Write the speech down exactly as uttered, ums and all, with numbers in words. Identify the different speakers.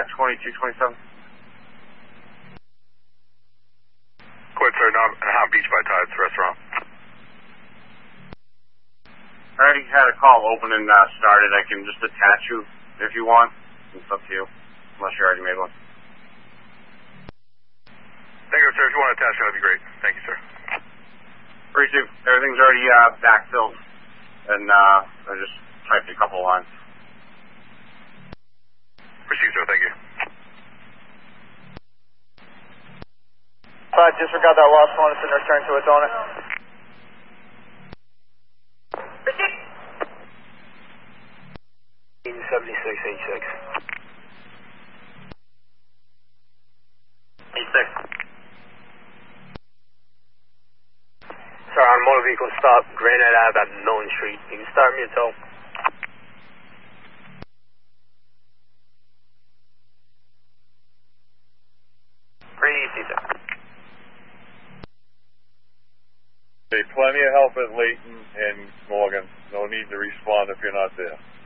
Speaker 1: twenty-two twenty-seven.
Speaker 2: Quit, sir. Now I'm in Hot Beach by Tides restaurant.
Speaker 1: I already had a call open and uh, started. I can just attach you if you want. It's up to you, unless you already made one.
Speaker 2: Thank you, sir. If you want to attach, that'd be great. Thank you, sir.
Speaker 1: Receive. Everything's already uh, backfilled, and uh, I just typed a couple lines.
Speaker 2: Receive, sir. Thank you.
Speaker 3: Uh, disregard that lost one. It's in return to its owner. seventy-six eighty-six.
Speaker 1: eighty-six.
Speaker 3: Sir, on motor vehicle stop, Granite Ave at Milton Street. You can start me a tow. Pretty easy, sir.
Speaker 4: Okay, plenty of help at Layton and Morgan. No need to respond if you're not there.